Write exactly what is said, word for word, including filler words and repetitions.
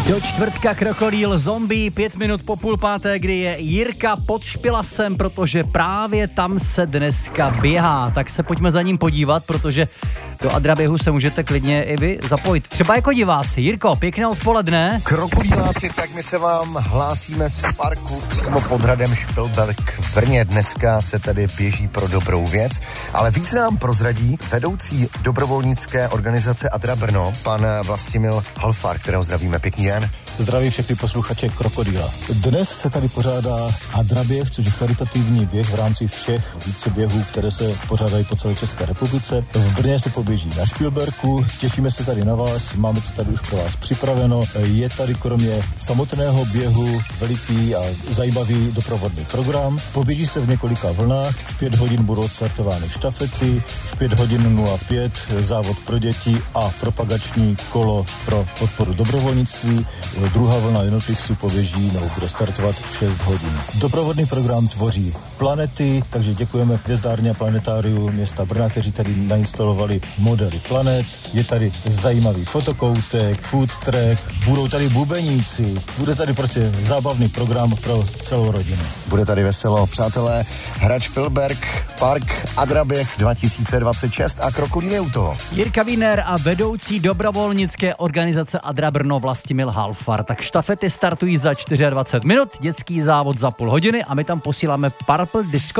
Do čtvrtka Krokodýl zombie, pět minut po půl páté, kdy je Jirka pod Špilasem, protože právě tam se dneska běhá. Tak se pojďme za ním podívat, protože do Adraběhu se můžete klidně i vy zapojit. Třeba jako diváci. Jirko, pěkné odpoledne. Krokodýláci, tak my se vám hlásíme z parku přímo pod hradem Špilberk v Brně. Dneska se tady běží pro dobrou věc, ale víc nám prozradí vedoucí dobrovolnické organizace Adra Brno, pan Vlastimil Halfar, kterého zdravíme. Pěkný den. Zdraví všechny posluchače Krokodýla. Dnes se tady pořádá Adraběh, což je charitativní běh v rámci všech více běhů, které se pořádají po celé České republice. V Brně se poběží na Špilberku, těšíme se tady na vás, máme to tady už pro vás připraveno. Je tady kromě samotného běhu veliký a zajímavý doprovodný program. Poběží se v několika vlnách, v pět hodin budou odstartovány štafety, v pět hodin nula pět závod pro děti a propagační kolo pro podporu dobrovolnictví. Druhá vlna jednotlivců poběží nebo bude startovat v šest hodin. Doprovodný program tvoří planety, takže děkujeme Hvězdárně a planetáriu města Brna, kteří tady nainstalovali modely planet. Je tady zajímavý fotokoutek, food track, budou tady bubeníci, bude tady prostě zábavný program pro celou rodinu. Bude tady veselo, přátelé. Hrad Špilberk, park Adraběh dva tisíce dvacet šest a Krokodýl je u toho. Jirka Wiener a vedoucí dobrovolnické organizace Adra Brno Vlastimil Halfar. Tak štafety startují za dvacet čtyři minut, dětský závod za půl hodiny a my tam posíláme Purple Disco